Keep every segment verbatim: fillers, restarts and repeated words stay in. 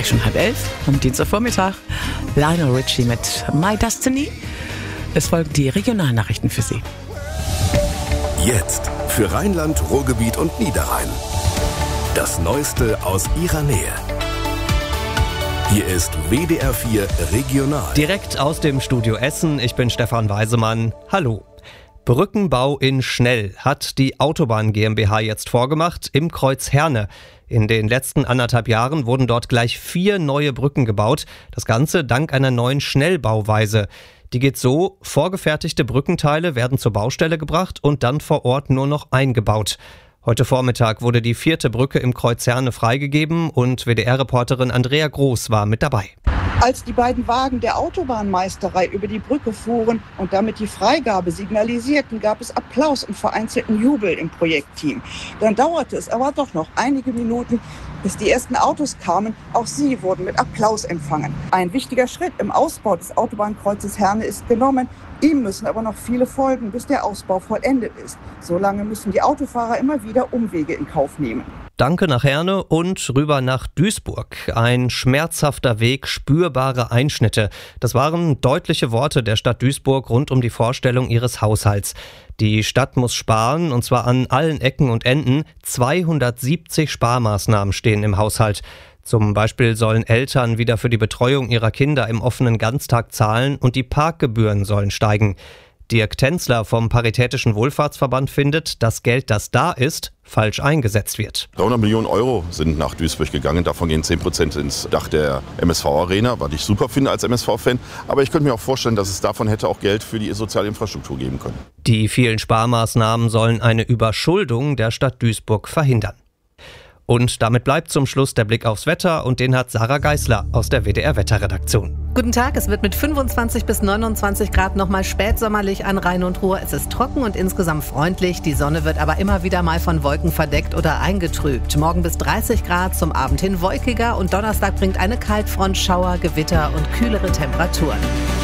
gleich schon halb elf am Dienstagvormittag. Lionel Richie mit My Destiny. Es folgen die Regionalnachrichten für Sie. Jetzt für Rheinland, Ruhrgebiet und Niederrhein. Das Neueste aus Ihrer Nähe. Hier ist W D R vier Regional. Direkt aus dem Studio Essen, ich bin Stefan Weisemann. Hallo. Brückenbau in Schnell hat die Autobahn GmbH jetzt vorgemacht im Kreuz Herne. In den letzten anderthalb Jahren wurden dort gleich vier neue Brücken gebaut. Das Ganze dank einer neuen Schnellbauweise. Die geht so: Vorgefertigte Brückenteile werden zur Baustelle gebracht und dann vor Ort nur noch eingebaut. Heute Vormittag wurde die vierte Brücke im Kreuz Herne freigegeben und W D R-Reporterin Andrea Groß war mit dabei. Als die beiden Wagen der Autobahnmeisterei über die Brücke fuhren und damit die Freigabe signalisierten, gab es Applaus und vereinzelten Jubel im Projektteam. Dann dauerte es aber doch noch einige Minuten, bis die ersten Autos kamen. Auch sie wurden mit Applaus empfangen. Ein wichtiger Schritt im Ausbau des Autobahnkreuzes Herne ist genommen. Ihm müssen aber noch viele folgen, bis der Ausbau vollendet ist. Solange müssen die Autofahrer immer wieder Umwege in Kauf nehmen. Danke nach Herne und rüber nach Duisburg. Ein schmerzhafter Weg, spürbare Einschnitte. Das waren deutliche Worte der Stadt Duisburg rund um die Vorstellung ihres Haushalts. Die Stadt muss sparen, und zwar an allen Ecken und Enden. zweihundertsiebzig Sparmaßnahmen stehen im Haushalt. Zum Beispiel sollen Eltern wieder für die Betreuung ihrer Kinder im offenen Ganztag zahlen und die Parkgebühren sollen steigen. Dirk Tänzler vom Paritätischen Wohlfahrtsverband findet, das Geld, das da ist, falsch eingesetzt wird. dreihundert Millionen Euro sind nach Duisburg gegangen. Davon gehen zehn Prozent ins Dach der M S V-Arena, was ich super finde als M S V-Fan. Aber ich könnte mir auch vorstellen, dass es davon hätte auch Geld für die soziale Infrastruktur geben können. Die vielen Sparmaßnahmen sollen eine Überschuldung der Stadt Duisburg verhindern. Und damit bleibt zum Schluss der Blick aufs Wetter, und den hat Sarah Geisler aus der W D R-Wetterredaktion. Guten Tag, es wird mit fünfundzwanzig bis neunundzwanzig Grad nochmal spätsommerlich an Rhein und Ruhr. Es ist trocken und insgesamt freundlich. Die Sonne wird aber immer wieder mal von Wolken verdeckt oder eingetrübt. Morgen bis dreißig Grad, zum Abend hin wolkiger, und Donnerstag bringt eine Kaltfront Schauer, Gewitter und kühlere Temperaturen.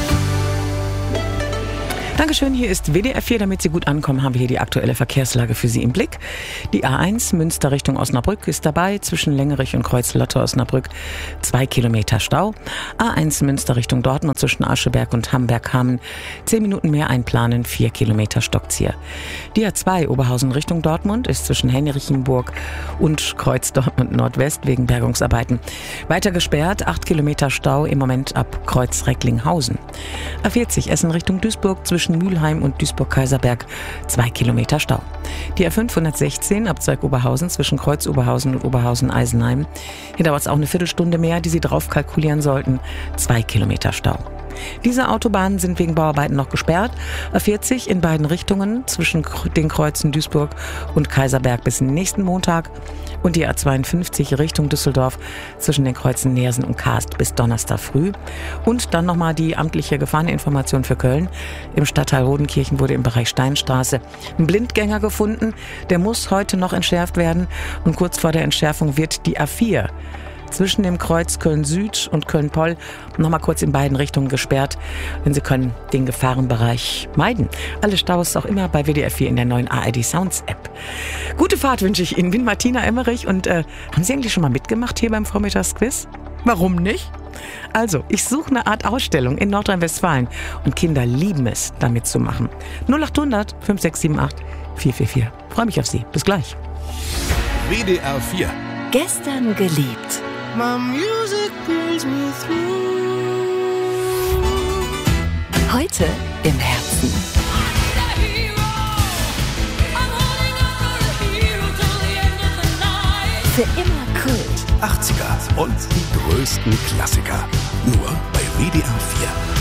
Dankeschön, hier ist W D R vier. Damit Sie gut ankommen, haben wir hier die aktuelle Verkehrslage für Sie im Blick. Die A eins Münster Richtung Osnabrück ist dabei, zwischen Längerich und Kreuz-Lotte Osnabrück zwei Kilometer Stau. A eins Münster Richtung Dortmund zwischen Ascheberg und Hamberg-Hamm zehn Minuten mehr einplanen, vier Kilometer Stockzieher. Die A zwei Oberhausen Richtung Dortmund ist zwischen Henrichenburg und Kreuz Dortmund Nordwest wegen Bergungsarbeiten weiter gesperrt, acht Kilometer Stau im Moment ab Kreuz Recklinghausen. A vierzig Essen Richtung Duisburg zwischen Mülheim und Duisburg-Kaiserberg zwei Kilometer Stau. Die A fünfhundertsechzehn Abzweig Oberhausen zwischen Kreuz Oberhausen und Oberhausen-Eisenheim. Hier dauert es auch eine Viertelstunde mehr, die Sie drauf kalkulieren sollten. zwei Kilometer Stau. Diese Autobahnen sind wegen Bauarbeiten noch gesperrt. A vierzig in beiden Richtungen zwischen den Kreuzen Duisburg und Kaiserberg bis nächsten Montag. Und die A zweiundfünfzig Richtung Düsseldorf zwischen den Kreuzen Neersen und Kaast bis Donnerstag früh. Und dann nochmal die amtliche Gefahreninformation für Köln. Im Stadtteil Rodenkirchen wurde im Bereich Steinstraße ein Blindgänger gefunden. Der muss heute noch entschärft werden. Und kurz vor der Entschärfung wird die A vier zwischen dem Kreuz Köln-Süd und Köln-Poll nochmal kurz in beiden Richtungen gesperrt, denn Sie können den Gefahrenbereich meiden. Alle Staus auch immer bei W D R vier in der neuen A R D Sounds App. Gute Fahrt wünsche ich Ihnen. Bin Martina Emmerich und äh, haben Sie eigentlich schon mal mitgemacht hier beim Vormittagsquiz? Warum nicht? Also, ich suche eine Art Ausstellung in Nordrhein-Westfalen und Kinder lieben es, da mitzumachen. null acht hundert fünf sechs sieben acht vier vier vier. Freue mich auf Sie. Bis gleich. W D R vier. Gestern geliebt. My music brings me through. Heute im Herzen. Für immer Kult. achtziger und die größten Klassiker. Nur bei W D R vier.